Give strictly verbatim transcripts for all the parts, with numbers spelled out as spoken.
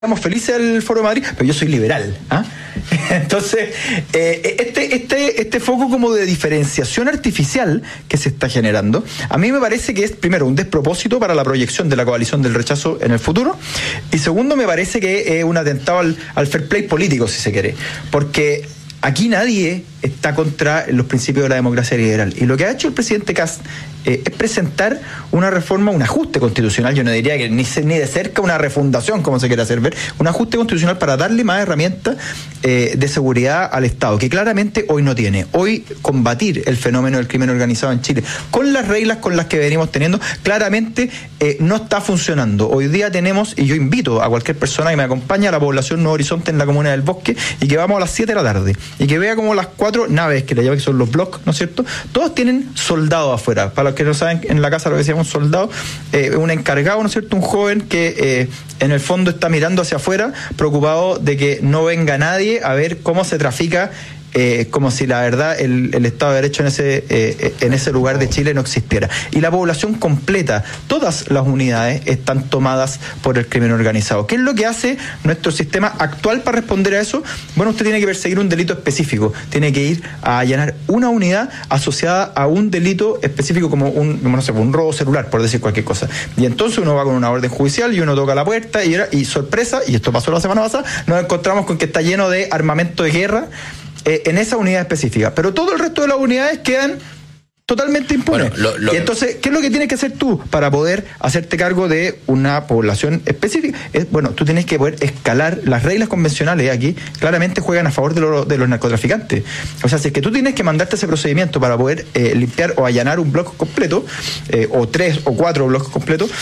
estamos felices del Foro de Madrid, pero yo soy liberal, ¿ah? Entonces, eh, este, este, este foco como de diferenciación artificial que se está generando, a mí me parece que es, primero, un despropósito para la proyección de la coalición del rechazo en el futuro, y segundo, me parece que es un atentado al, al fair play político, si se quiere, porque aquí nadie está contra los principios de la democracia liberal. Y lo que ha hecho el presidente Kast eh, es presentar una reforma, un ajuste constitucional, yo no diría que ni, ni de cerca una refundación, como se quiere hacer ver, un ajuste constitucional para darle más herramientas eh, de seguridad al Estado, que claramente hoy no tiene. Hoy combatir el fenómeno del crimen organizado en Chile, con las reglas con las que venimos teniendo, claramente eh, no está funcionando. Hoy día tenemos, y yo invito a cualquier persona que me acompañe a la población Nuevo Horizonte en la comuna del Bosque, y que vamos a las siete de la tarde, y que vea como las cuatro naves que le llaman, que son los blocks, ¿no es cierto? Todos tienen soldados afuera. Para los que no saben, en la casa lo que decíamos soldado, eh, un encargado, ¿no es cierto? Un joven que eh, en el fondo está mirando hacia afuera, preocupado de que no venga nadie a ver cómo se trafica, eh, como si la verdad el, el Estado de Derecho en ese, eh, en ese lugar de Chile no existiera. Y la población completa, todas las unidades están tomadas por el crimen organizado. ¿Qué es lo que hace nuestro sistema actual para responder a eso? Bueno, usted tiene que perseguir un delito específico, tiene que ir a allanar una unidad asociada a un delito específico, como un, no sé, un robo celular, por decir cualquier cosa. Y entonces uno va con una orden judicial y uno toca la puerta y, era, y sorpresa, y esto pasó la semana pasada, nos encontramos con que está lleno de armamento de guerra Eh, en esa unidad específica, pero todo el resto de las unidades quedan totalmente impunes. Bueno, lo, lo... Y entonces, ¿qué es lo que tienes que hacer tú para poder hacerte cargo de una población específica? Es, bueno, tú tienes que poder escalar las reglas convencionales. Aquí claramente juegan a favor de, lo, de los narcotraficantes. O sea, si es que tú tienes que mandarte ese procedimiento para poder eh, limpiar o allanar un bloque completo, eh, o tres o cuatro bloques completos,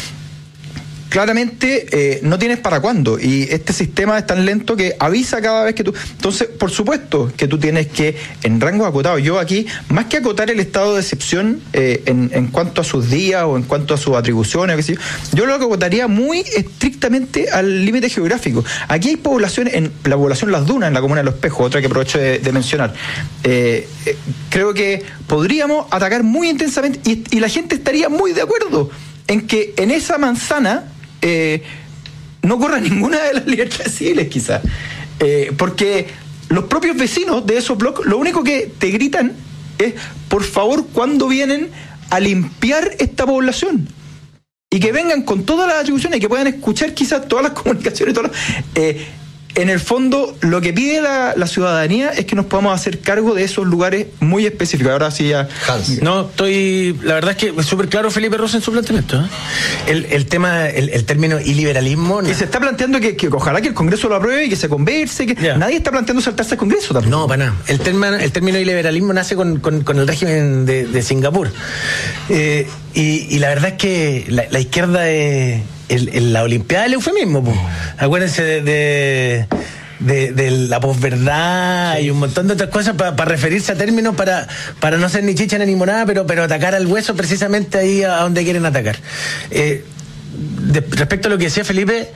claramente eh, no tienes para cuándo, y este sistema es tan lento que avisa cada vez que tú... Entonces, por supuesto que tú tienes que, en rangos acotados, yo aquí, más que acotar el estado de excepción eh, en, en cuanto a sus días o en cuanto a sus atribuciones, qué sé yo, yo lo acotaría muy estrictamente al límite geográfico. Aquí hay poblaciones, en la población Las Dunas, en la comuna de Los Espejos, otra que aprovecho de, de mencionar, eh, eh, creo que podríamos atacar muy intensamente, y, y la gente estaría muy de acuerdo en que en esa manzana Eh, no corra ninguna de las libertades civiles, quizás, eh, porque los propios vecinos de esos bloques lo único que te gritan es: por favor, ¿cuándo vienen a limpiar esta población? Y que vengan con todas las atribuciones y que puedan escuchar quizás todas las comunicaciones, todas las, eh, en el fondo, lo que pide la, la ciudadanía es que nos podamos hacer cargo de esos lugares muy específicos. Ahora sí ya... Hans. No, estoy... La verdad es que es súper claro Felipe Rosa en su planteamiento, ¿eh? El, el tema, el, el término iliberalismo... Y se está planteando que, que ojalá que el Congreso lo apruebe y que se converse, que yeah. Nadie está planteando saltarse el Congreso tampoco. No, para nada. El término, el término iliberalismo nace con, con, con el régimen de, de Singapur. Eh, y, y la verdad es que la, la izquierda es... El, el, la Olimpiada del eufemismo, pues. Acuérdense de, de, de, de la posverdad, sí, y un montón de otras cosas para pa referirse a términos para, para no ser ni chicha ni limonada, pero, pero atacar al hueso precisamente ahí a donde quieren atacar. Eh, de, respecto a lo que decía Felipe,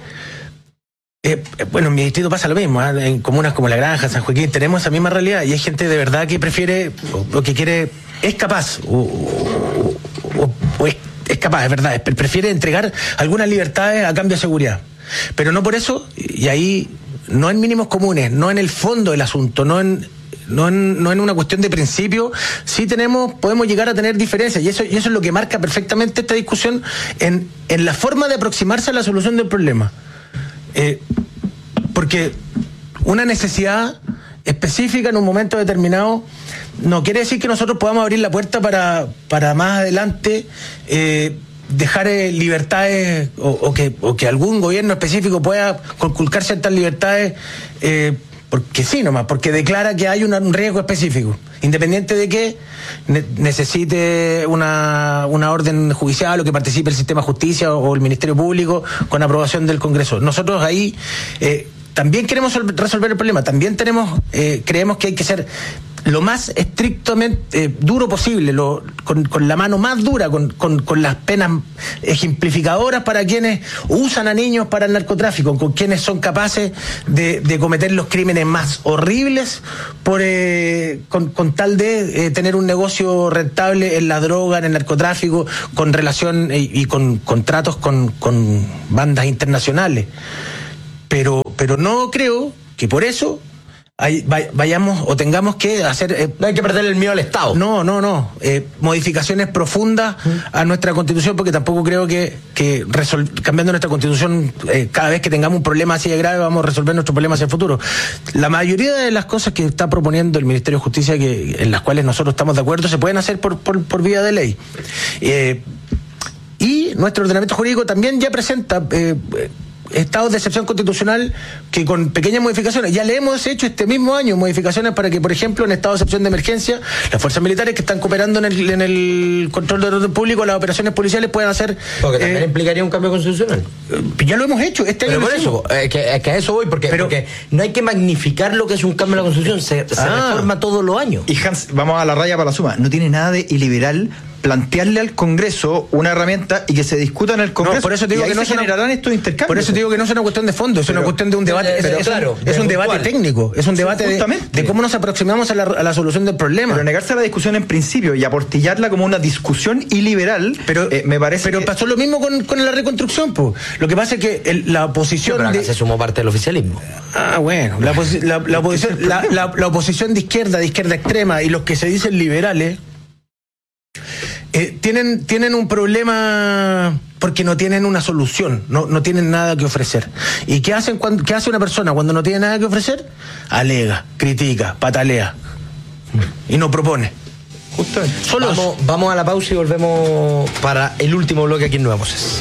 eh, bueno, en mi distrito pasa lo mismo, ¿eh? En comunas como La Granja, San Joaquín, tenemos esa misma realidad, y hay gente de verdad que prefiere, o, o que quiere, es capaz, o, o, o, o es es capaz, es verdad, prefiere entregar algunas libertades a cambio de seguridad, pero no por eso, y ahí no en mínimos comunes, no en el fondo del asunto, no en no en, no en una cuestión de principio, sí tenemos, podemos llegar a tener diferencias, y eso, y eso es lo que marca perfectamente esta discusión en, en la forma de aproximarse a la solución del problema, eh, porque una necesidad específica en un momento determinado no quiere decir que nosotros podamos abrir la puerta para, para más adelante eh, dejar eh, libertades o, o, que, o que algún gobierno específico pueda conculcar ciertas libertades eh, porque sí nomás, porque declara que hay una, un riesgo específico, independiente de que ne- necesite una, una orden judicial o que participe el sistema de justicia o, o el Ministerio Público con aprobación del Congreso. Nosotros ahí eh, también queremos resolver el problema, también tenemos eh, creemos que hay que ser lo más estrictamente eh, duro posible, lo, con, con la mano más dura, con, con, con las penas ejemplificadoras para quienes usan a niños para el narcotráfico, con quienes son capaces de, de cometer los crímenes más horribles por eh, con, con tal de eh, tener un negocio rentable en la droga, en el narcotráfico, con relación eh, y con contratos con, con bandas internacionales. pero, pero no creo que por eso hay, vayamos o tengamos que hacer... Eh, no hay que perder el miedo al Estado. No, no, no. Eh, modificaciones profundas ¿Mm? a nuestra Constitución, porque tampoco creo que, que resol- cambiando nuestra Constitución, eh, cada vez que tengamos un problema así de grave, vamos a resolver nuestro problema hacia el futuro. La mayoría de las cosas que está proponiendo el Ministerio de Justicia, que en las cuales nosotros estamos de acuerdo, se pueden hacer por, por, por vía de ley. Eh, y nuestro ordenamiento jurídico también ya presenta... Eh, estados de excepción constitucional que con pequeñas modificaciones, ya le hemos hecho este mismo año modificaciones para que, por ejemplo, en estado de excepción de emergencia, las fuerzas militares que están cooperando en el, en el control del orden público, las operaciones policiales puedan hacer... Porque también eh, implicaría un cambio constitucional. Eh, ya lo hemos hecho, este Pero año por eso, es que, es que a eso voy, porque, Pero, porque no hay que magnificar lo que es un cambio en la Constitución, se, se ah, reforma todos los años. Y Hans, vamos a la raya para la suma, no tiene nada de iliberal plantearle al Congreso una herramienta y que se discuta en el Congreso. No, por eso te digo y ahí que no se generarán una, estos intercambios. Por eso te digo que no es una cuestión de fondo, es pero, una cuestión de un debate. Pero, es, claro, es un, es un debate técnico, es un debate de, de cómo nos aproximamos a la, a la solución del problema. Pero negarse a la discusión en principio y aportillarla como una discusión iliberal, pero eh, me parece. Pero que... pasó lo mismo con, con la reconstrucción, pues. Lo que pasa es que el, la oposición. Sí, pero acá de... se sumó parte del oficialismo. Ah, bueno, la, la, la, oposición, la, la, la oposición de izquierda, de izquierda extrema y los que se dicen liberales. Eh, tienen, tienen un problema porque no tienen una solución, no, no tienen nada que ofrecer. ¿Y qué hacen cuando, qué hace una persona cuando no tiene nada que ofrecer? Alega, critica, patalea y no propone. Justamente. Solo vamos, vamos a la pausa y volvemos para el último bloque aquí en Nuevas Voces.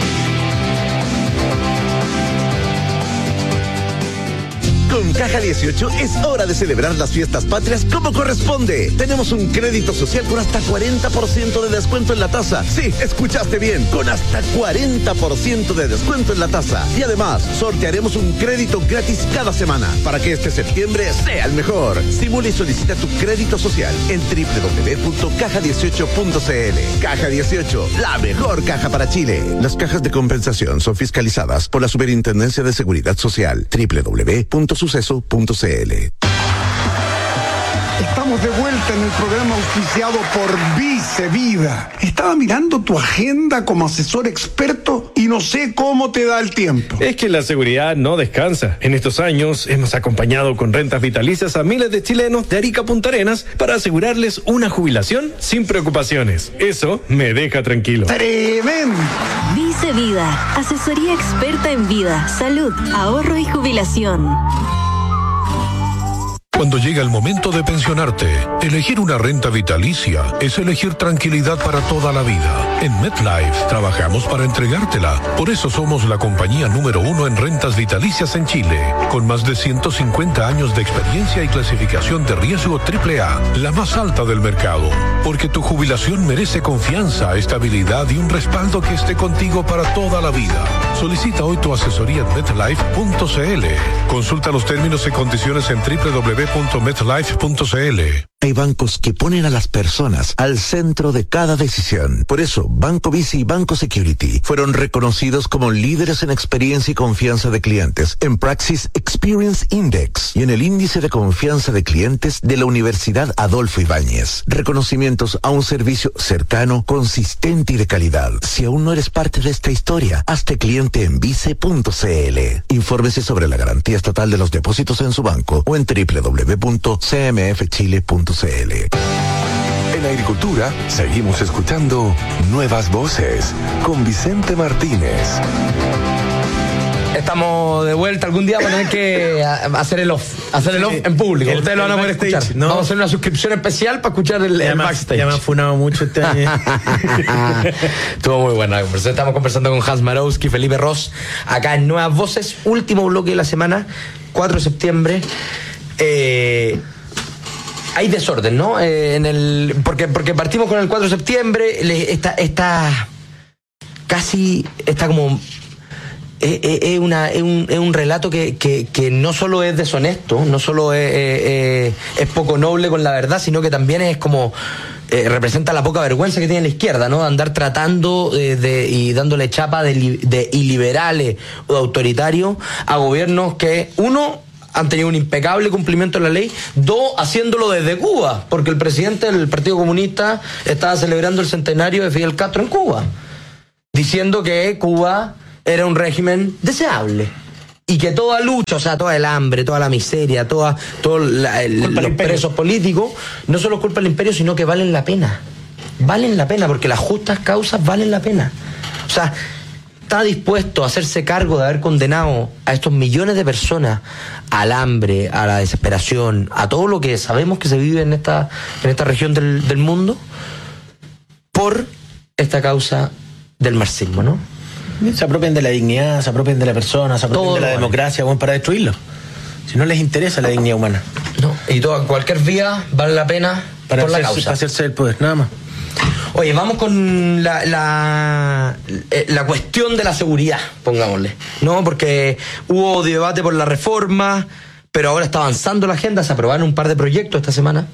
Con Caja dieciocho es hora de celebrar las fiestas patrias como corresponde. Tenemos un crédito social con hasta cuarenta por ciento de descuento en la tasa. Sí, escuchaste bien, con hasta cuarenta por ciento de descuento en la tasa. Y además, sortearemos un crédito gratis cada semana para que este septiembre sea el mejor. Simula y solicita tu crédito social en doble u doble u doble u punto caja dieciocho punto c l. Caja dieciocho, la mejor caja para Chile. Las cajas de compensación son fiscalizadas por la Superintendencia de Seguridad Social. doble u doble u doble u punto suceso punto c l. Estamos de vuelta en el programa auspiciado por Vice Vida. Estaba mirando tu agenda como asesor experto y no sé cómo te da el tiempo. Es que la seguridad no descansa. En estos años hemos acompañado con rentas vitalicias a miles de chilenos de Arica a Punta Arenas para asegurarles una jubilación sin preocupaciones. Eso me deja tranquilo. ¡Tremendo! Vice Vida, asesoría experta en vida, salud, ahorro y jubilación. Cuando llega el momento de pensionarte, elegir una renta vitalicia es elegir tranquilidad para toda la vida. En MetLife trabajamos para entregártela. Por eso somos la compañía número uno en rentas vitalicias en Chile, con más de ciento cincuenta años de experiencia y clasificación de riesgo triple A, la más alta del mercado. Porque tu jubilación merece confianza, estabilidad y un respaldo que esté contigo para toda la vida. Solicita hoy tu asesoría en metlife punto c l. Consulta los términos y condiciones en doble u doble u doble u punto metlife punto c l. Hay bancos que ponen a las personas al centro de cada decisión. Por eso, Banco Vice y Banco Security fueron reconocidos como líderes en experiencia y confianza de clientes en Praxis Experience Index y en el índice de confianza de clientes de la Universidad Adolfo Ibáñez. Reconocimientos a un servicio cercano, consistente y de calidad. Si aún no eres parte de esta historia, hazte cliente en vice punto c l. Infórmese sobre la garantía estatal de los depósitos en su banco o en doble u doble u doble u punto c m f chile punto c l. En Agricultura seguimos escuchando Nuevas Voces con Vicente Martínez. Estamos de vuelta. Algún día vamos a tener que hacer el off, hacer el off en público. El, Ustedes lo van a poder escuchar. ¿No? Vamos a hacer una suscripción especial para escuchar el, el backstage. Ya me han funado mucho este año. Estuvo muy buena la conversación. Estamos conversando con Hans Marowski, Felipe Ross, acá en Nuevas Voces. Último bloque de la semana, cuatro de septiembre. Eh... Hay desorden, ¿no? Eh, en el porque porque partimos con el cuatro de septiembre, le, está, está casi, está como... Es, es, una, es, un, es un relato que, que, que no solo es deshonesto, no solo es, es, es poco noble con la verdad, sino que también es como... Eh, representa la poca vergüenza que tiene la izquierda, ¿no? De andar tratando eh, de, y dándole chapa de, de iliberales o de autoritarios a gobiernos que, uno... han tenido un impecable cumplimiento de la ley. Dos, haciéndolo desde Cuba, porque el presidente del Partido Comunista estaba celebrando el centenario de Fidel Castro en Cuba, diciendo que Cuba era un régimen deseable. y que toda lucha, o sea, toda el hambre, toda la miseria, toda, todos los presos políticos, no solo culpa del imperio, sino que valen la pena. Valen la pena, porque las justas causas valen la pena. O sea, está dispuesto a hacerse cargo de haber condenado a estos millones de personas al hambre, a la desesperación, a todo lo que sabemos que se vive en esta, en esta región del, del mundo, por esta causa del marxismo, ¿no? Se apropian de la dignidad, se apropian de la persona, se apropian todo de la vale. democracia, bueno, para destruirlo. Si no les interesa la dignidad humana. No, y toda, cualquier vía vale la pena para por hacerse, la causa. Para hacerse el poder, nada más. Oye, vamos con la, la, la cuestión de la seguridad, pongámosle, ¿no? Porque hubo debate por la reforma, pero ahora está avanzando la agenda, se aprobaron un par de proyectos esta semana.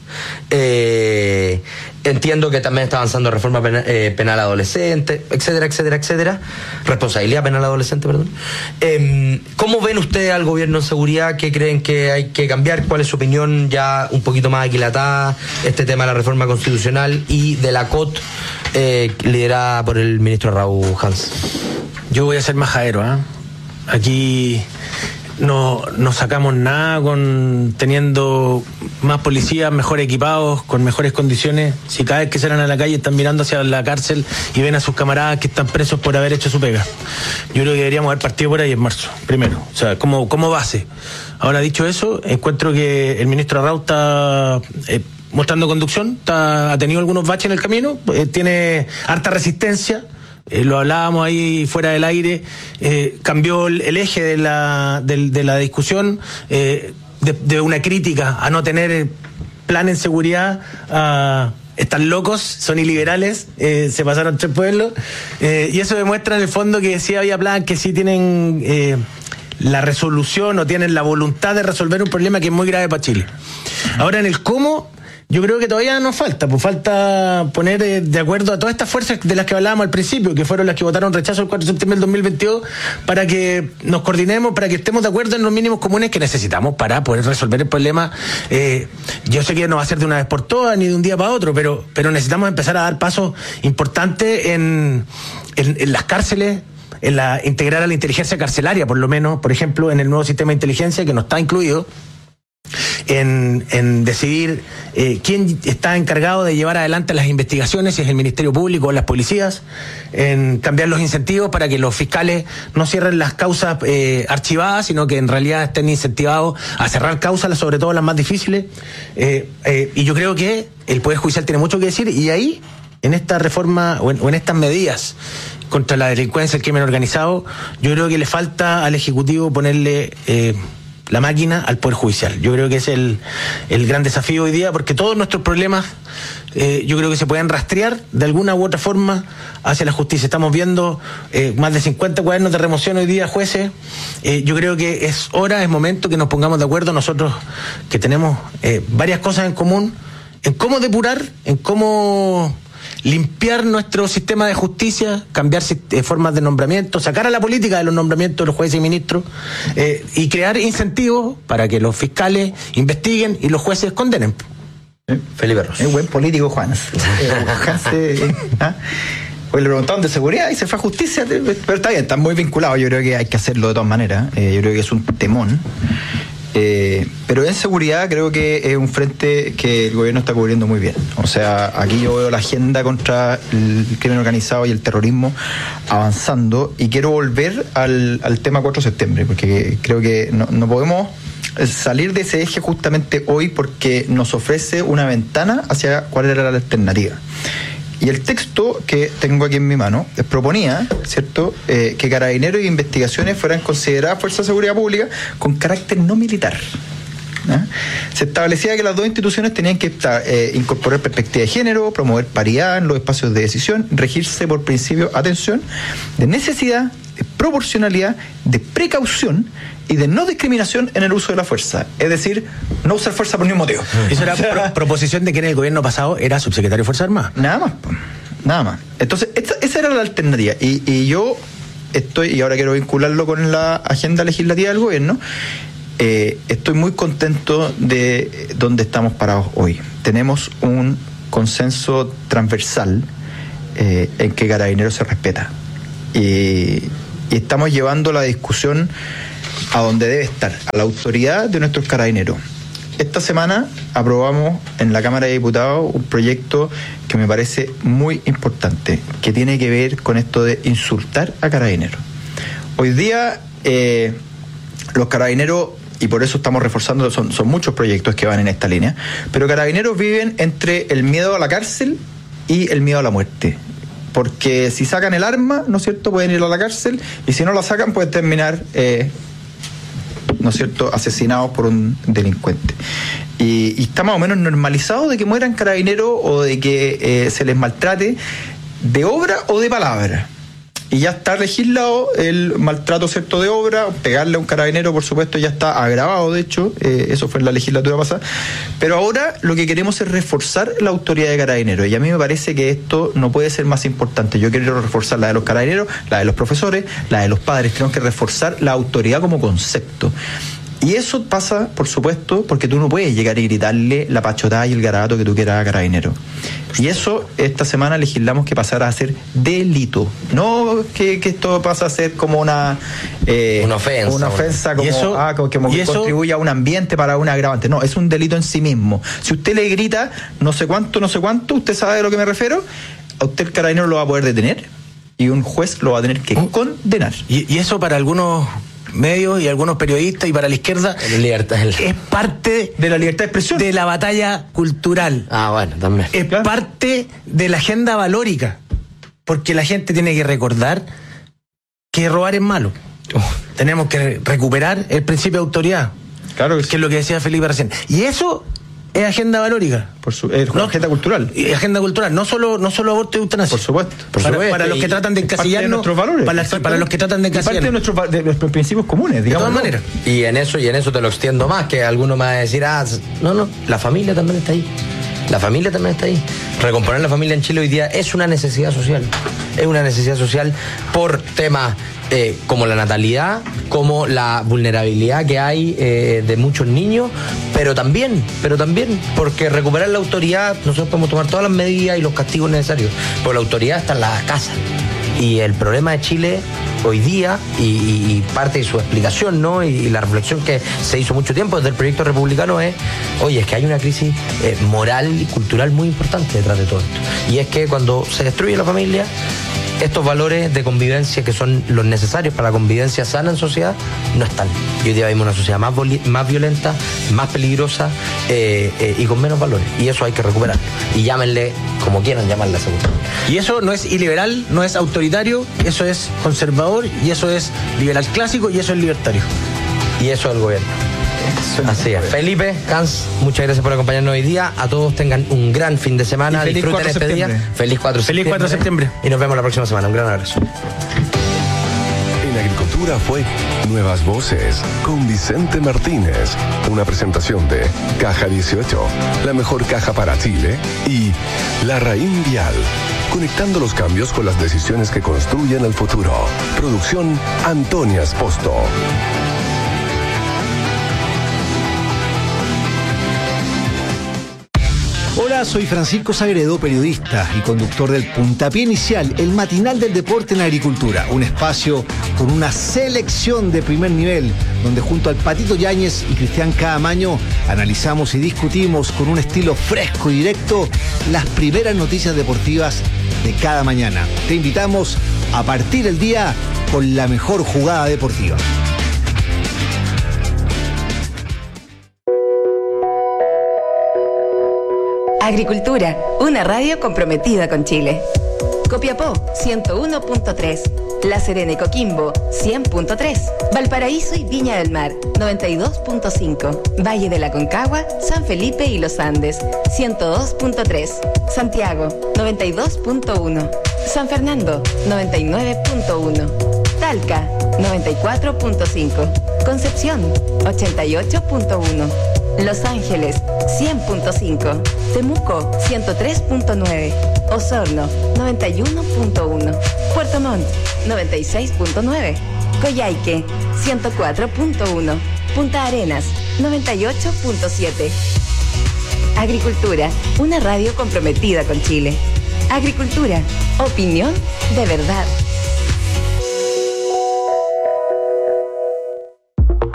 Eh, entiendo que también está avanzando reforma penal, eh, penal adolescente, etcétera, etcétera, etcétera. Responsabilidad penal adolescente, perdón. Eh, ¿Cómo ven ustedes al gobierno en seguridad? ¿Qué creen que hay que cambiar? ¿Cuál es su opinión ya un poquito más aquilatada? Este tema de la reforma constitucional y de la C O T, eh, liderada por el ministro Raúl Hans. Yo voy a ser majadero, ¿eh? Aquí no, no sacamos nada con teniendo más policías, mejor equipados, con mejores condiciones. Si cada vez que salen a la calle están mirando hacia la cárcel y ven a sus camaradas que están presos por haber hecho su pega. Yo creo que deberíamos haber partido por ahí en marzo, primero, o sea, como, como base. Ahora, dicho eso, encuentro que el ministro Arrau está eh, mostrando conducción, está, ha tenido algunos baches en el camino, eh, tiene harta resistencia. Eh, lo hablábamos ahí fuera del aire, eh, cambió el, el eje de la, de, de la discusión, eh, de, de una crítica a no tener plan en seguridad, a están locos, son iliberales, eh, se pasaron tres pueblos, eh, y eso demuestra en el fondo que sí había plan, que sí tienen eh, la resolución o tienen la voluntad de resolver un problema que es muy grave para Chile. Ahora, en el cómo, yo creo que todavía nos falta, pues falta poner eh, de acuerdo a todas estas fuerzas de las que hablábamos al principio, que fueron las que votaron rechazo el cuatro de septiembre del dos mil veintidós, para que nos coordinemos, para que estemos de acuerdo en los mínimos comunes que necesitamos para poder resolver el problema. Eh, yo sé que no va a ser de una vez por todas, ni de un día para otro, pero, pero necesitamos empezar a dar pasos importantes en, en, en las cárceles, en la integrar a la inteligencia carcelaria, por lo menos, por ejemplo, en el nuevo sistema de inteligencia que no está incluido. En, en decidir eh, quién está encargado de llevar adelante las investigaciones, si es el Ministerio Público o las policías, en cambiar los incentivos para que los fiscales no cierren las causas eh, archivadas, sino que en realidad estén incentivados a cerrar causas, sobre todo las más difíciles. Eh, eh, y yo creo que el Poder Judicial tiene mucho que decir, y ahí, en esta reforma o en, o en estas medidas contra la delincuencia, el crimen organizado, yo creo que le falta al Ejecutivo ponerle Eh, la máquina al Poder Judicial. Yo creo que es el, el gran desafío hoy día, porque todos nuestros problemas eh, yo creo que se pueden rastrear de alguna u otra forma hacia la justicia. Estamos viendo eh, más de cincuenta cuadernos de remoción hoy día, jueces. Eh, yo creo que es hora, es momento que nos pongamos de acuerdo nosotros, que tenemos eh, varias cosas en común, en cómo depurar, en cómo limpiar nuestro sistema de justicia, cambiar eh, formas de nombramiento, sacar a la política de los nombramientos de los jueces y ministros, eh, y crear incentivos para que los fiscales investiguen y los jueces condenen. ¿Eh? Felipe Ross. Es buen político, Juan. eh, ¿ah? Hoy le preguntaron de seguridad y se fue a justicia, pero está bien, está muy vinculado. Yo creo que hay que hacerlo de todas maneras. Eh, yo creo que es un temón. Eh, pero en seguridad creo que es un frente que el gobierno está cubriendo muy bien. O sea, aquí yo veo la agenda contra el crimen organizado y el terrorismo avanzando, y quiero volver al, al tema cuatro de septiembre, porque creo que no, no podemos salir de ese eje justamente hoy, porque nos ofrece una ventana hacia cuál era la alternativa. Y el texto que tengo aquí en mi mano proponía, ¿cierto?, eh, que Carabineros y Investigaciones fueran consideradas fuerzas de seguridad pública con carácter no militar. ¿Ah? Se establecía que las dos instituciones tenían que eh, incorporar perspectiva de género, promover paridad en los espacios de decisión, regirse por principios, atención, de necesidad, de proporcionalidad, de precaución y de no discriminación en el uso de la fuerza. Es decir, no usar fuerza por ningún motivo. Eso era o sea, pro- proposición de quien en el gobierno pasado era subsecretario de Fuerzas Armadas. Nada más, nada más. Entonces, esta, esa era la alternativa. Y, y yo estoy, y ahora quiero vincularlo con la agenda legislativa del gobierno, eh, estoy muy contento de donde estamos parados hoy. Tenemos un consenso transversal eh, en que Carabineros se respeta. Y, y estamos llevando la discusión a donde debe estar, a la autoridad de nuestros carabineros. Esta semana aprobamos en la Cámara de Diputados un proyecto que me parece muy importante, que tiene que ver con esto de insultar a carabineros. Hoy día eh, los carabineros, y por eso estamos reforzando, son, son muchos proyectos que van en esta línea, pero carabineros viven entre el miedo a la cárcel y el miedo a la muerte. Porque si sacan el arma, ¿no es cierto?, pueden ir a la cárcel, y si no la sacan pueden terminar... Eh, ¿no es cierto?, asesinados por un delincuente. Y, y está más o menos normalizado de que mueran carabineros o de que eh, se les maltrate de obra o de palabra. Y ya está legislado el maltrato, ¿cierto?, de obra. Pegarle a un carabinero, por supuesto, ya está agravado, de hecho, eh, eso fue en la legislatura pasada. Pero ahora lo que queremos es reforzar la autoridad de carabineros, y a mí me parece que esto no puede ser más importante. Yo quiero reforzar la de los carabineros, la de los profesores, la de los padres. Tenemos que reforzar la autoridad como concepto. Y eso pasa, por supuesto, porque tú no puedes llegar y gritarle la pachotada y el garabato que tú quieras a carabinero. Y eso esta semana legislamos que pasara a ser delito. No que, que esto pasa a ser como una eh, una ofensa, una ofensa como, eso, ah, como, como que eso, contribuye a un ambiente para un agravante. No, es un delito en sí mismo. Si usted le grita no sé cuánto, no sé cuánto, usted sabe a lo que me refiero, a usted el carabinero lo va a poder detener y un juez lo va a tener que condenar. Y, y eso para algunos medios y algunos periodistas y para la izquierda libertad, el... es parte de la libertad de expresión, de la batalla cultural. Ah, bueno, también. Es claro. parte de la agenda valórica, porque la gente tiene que recordar que robar es malo. Oh. Tenemos que recuperar el principio de autoridad, claro que, sí. que es lo que decía Felipe recién. Y eso es agenda valórica. Por su, es no, agenda cultural. Y agenda cultural, no solo, no solo aborto y eutanasia. Por supuesto. Por para, supuesto. para los que tratan de encasillarnos. Valores, para, para los que tratan de encasillarnos. Parte de, nuestro, de nuestros principios comunes, digamos. De todas maneras. Y en eso, y en eso te lo extiendo más, que alguno me va a decir, ah, no, no, la familia también está ahí. La familia también está ahí. Recomponer la familia en Chile hoy día es una necesidad social. Es una necesidad social por temas eh, como la natalidad, como la vulnerabilidad que hay eh, de muchos niños, pero también, pero también, porque recuperar la autoridad, nosotros podemos tomar todas las medidas y los castigos necesarios, pero la autoridad está en la casa. Y el problema de Chile hoy día, y, y parte de su explicación, ¿no? Y, y la reflexión que se hizo mucho tiempo desde el proyecto republicano es, oye, es que hay una crisis eh, moral y cultural muy importante detrás de todo esto. Y es que cuando se destruye la familia, estos valores de convivencia que son los necesarios para la convivencia sana en sociedad no están. Y hoy día vemos una sociedad más, más violenta, más peligrosa eh, eh, y con menos valores. Y eso hay que recuperar. Y llámenle como quieran llamarle a seguro. Y eso no es iliberal, no es autoritario, eso es conservador, y eso es liberal clásico, y eso es libertario. Y eso es el gobierno. Así es. Felipe, Hans, muchas gracias por acompañarnos hoy día. A todos tengan un gran fin de semana. Disfruten este día. Feliz cuatro de septiembre. Feliz cuatro de septiembre. Y nos vemos la próxima semana. Un gran abrazo. En Agricultura fue Nuevas Voces con Vicente Martínez. Una presentación de Caja dieciocho, la mejor caja para Chile, y La Raín Vial, conectando los cambios con las decisiones que construyen el futuro. Producción Antonia Esposto. Hola, soy Francisco Sagredo, periodista y conductor del Puntapié Inicial, el matinal del deporte en agricultura. Un espacio con una selección de primer nivel, donde junto al Patito Yáñez y Cristian Caamaño analizamos y discutimos con un estilo fresco y directo las primeras noticias deportivas de cada mañana. Te invitamos a partir el día con la mejor jugada deportiva. Agricultura, una radio comprometida con Chile. Copiapó, ciento uno punto tres. La Serena y Coquimbo, cien punto tres. Valparaíso y Viña del Mar, noventa y dos punto cinco. Valle de la Aconcagua, San Felipe y Los Andes, ciento dos punto tres. Santiago, noventa y dos punto uno. San Fernando, noventa y nueve punto uno. Talca, noventa y cuatro punto cinco. Concepción, ochenta y ocho punto uno. Los Ángeles, cien punto cinco. Temuco, ciento tres punto nueve. Osorno, noventa y uno punto uno. Puerto Montt, noventa y seis punto nueve. Coyhaique, ciento cuatro punto uno. Punta Arenas, noventa y ocho punto siete. Agricultura, una radio comprometida con Chile. Agricultura, opinión de verdad.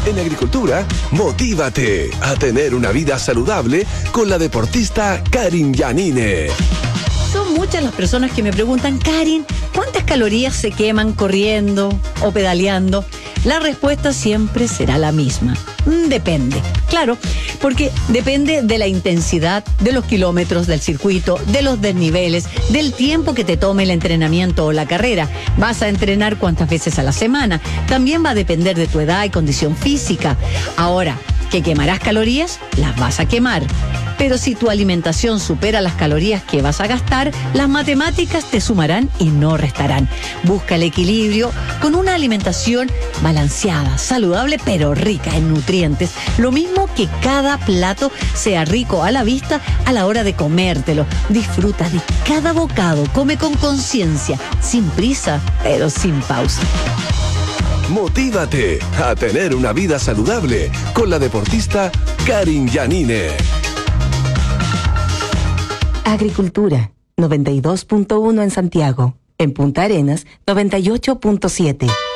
En agricultura, motívate a tener una vida saludable con la deportista Karin Yanine. Son muchas las personas que me preguntan, Karin, ¿cuántas calorías se queman corriendo o pedaleando? La respuesta siempre será la misma. Depende. Claro, porque depende de la intensidad, de los kilómetros del circuito, de los desniveles, del tiempo que te tome el entrenamiento o la carrera. Vas a entrenar cuántas veces a la semana. También va a depender de tu edad y condición física. Ahora, ¿que quemarás calorías? Las vas a quemar. Pero si tu alimentación supera las calorías que vas a gastar, las matemáticas te sumarán y no restarán. Busca el equilibrio con una alimentación balanceada, saludable, pero rica en nutrientes. Lo mismo que cada plato sea rico a la vista a la hora de comértelo. Disfruta de cada bocado, come con conciencia, sin prisa, pero sin pausa. Motívate a tener una vida saludable con la deportista Karin Yanine. Agricultura, noventa y dos punto uno en Santiago. En Punta Arenas, noventa y ocho punto siete.